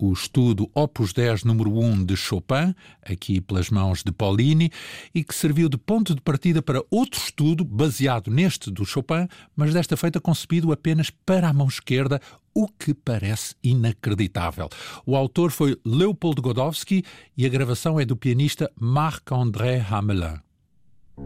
o estudo Opus 10 número 1 de Chopin, aqui pelas mãos de Paulini, e que serviu de ponto de partida para outro estudo baseado neste do Chopin, mas desta feita concebido apenas para a mão esquerda, o que parece inacreditável. O autor foi Leopold Godowsky e a gravação é do pianista Marc-André Hamelin.